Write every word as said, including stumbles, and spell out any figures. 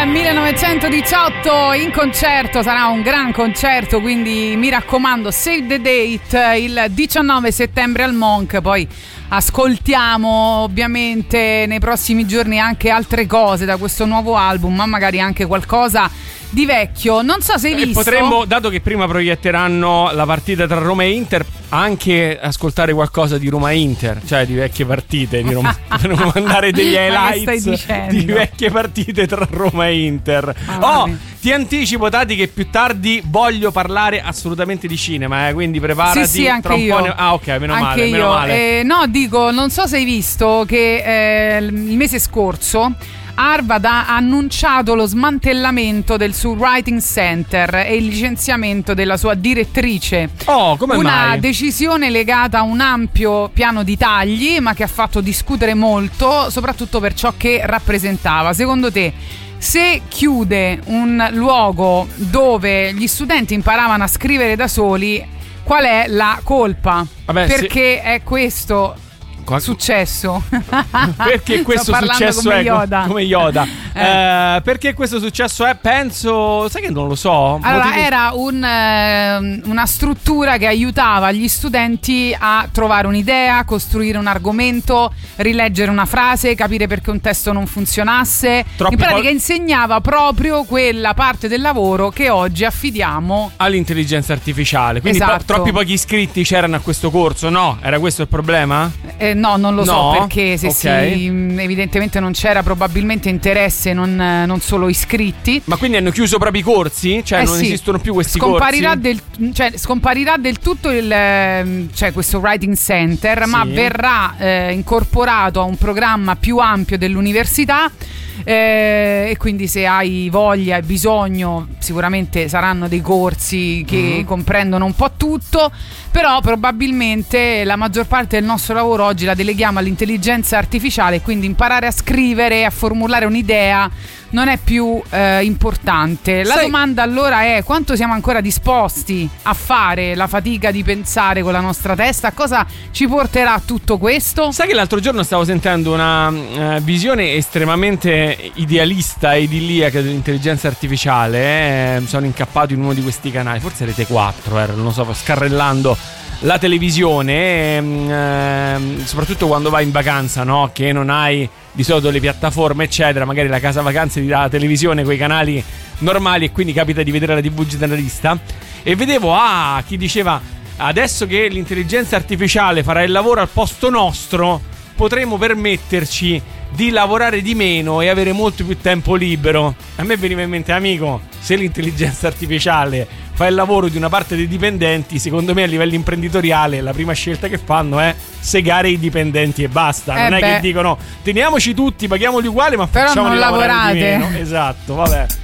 millenovecentodiciotto in concerto, sarà un gran concerto, quindi mi raccomando, save the date, il diciannove settembre al Monk. Poi ascoltiamo ovviamente nei prossimi giorni anche altre cose da questo nuovo album, ma magari anche qualcosa di vecchio. Non so se hai visto. Potremmo, dato che prima proietteranno la partita tra Roma e Inter, anche ascoltare qualcosa di Roma Inter, cioè di vecchie partite di Roma. Potremmo mandare degli highlights di vecchie partite tra Roma e Inter. Ah, oh, ti anticipo, Tati, che più tardi voglio parlare assolutamente di cinema, eh, quindi preparati. Sì, sì, anche tra un io. Po' ne... Ah, ok, meno anche male, io. meno male. Eh, no, dico, non so se hai visto che eh, il mese scorso Harvard ha annunciato lo smantellamento del suo writing center e il licenziamento della sua direttrice. Oh, come Una mai? decisione legata a un ampio piano di tagli, ma che ha fatto discutere molto, soprattutto per ciò che rappresentava. Secondo te, se chiude un luogo dove gli studenti imparavano a scrivere da soli, qual è la colpa? Vabbè, Perché se... è questo Qual- successo. Perché questo successo come è Yoda. come Yoda. eh. Eh, perché questo successo è, penso, sai che non lo so. Allora, Motivi... era un, eh, una struttura che aiutava gli studenti a trovare un'idea, costruire un argomento, rileggere una frase, capire perché un testo non funzionasse. Troppi In pratica po- insegnava proprio quella parte del lavoro che oggi affidiamo all'intelligenza artificiale. Quindi esatto. po- troppi pochi iscritti c'erano a questo corso, no? Era questo il problema? Eh, no, non lo no? so, perché se okay. si evidentemente non c'era probabilmente interesse, non, non solo iscritti. Ma quindi hanno chiuso proprio i corsi? Cioè eh non sì. esistono più questi scomparirà corsi? Del, cioè, scomparirà del tutto il, cioè, questo writing center, sì. ma verrà eh, incorporato a un programma più ampio dell'università. Eh, e quindi se hai voglia e bisogno sicuramente saranno dei corsi che mm-hmm. comprendono un po' tutto, però probabilmente la maggior parte del nostro lavoro oggi la deleghiamo all'intelligenza artificiale, quindi imparare a scrivere, a formulare un'idea non è più eh, importante. La Sai... domanda allora è: quanto siamo ancora disposti a fare la fatica di pensare con la nostra testa? A cosa ci porterà tutto questo? Sai che l'altro giorno stavo sentendo una uh, visione estremamente idealista e idilliaca dell'intelligenza artificiale, eh? Sono incappato in uno di questi canali, forse Rete quattro, eh? non lo so, scarrellando la televisione, ehm, soprattutto quando vai in vacanza, no? Che non hai di solito le piattaforme eccetera, magari la casa vacanze ti dà la televisione con i canali normali e quindi capita di vedere la tivù generalista, e vedevo ah, chi diceva adesso che l'intelligenza artificiale farà il lavoro al posto nostro potremo permetterci di lavorare di meno e avere molto più tempo libero. A me veniva in mente, amico, se l'intelligenza artificiale fa il lavoro di una parte dei dipendenti, secondo me a livello imprenditoriale la prima scelta che fanno è segare i dipendenti e basta. Eh non beh. è che dicono teniamoci tutti, paghiamoli uguali, ma però facciamoli non lavorare lavorate di meno. Esatto, vabbè.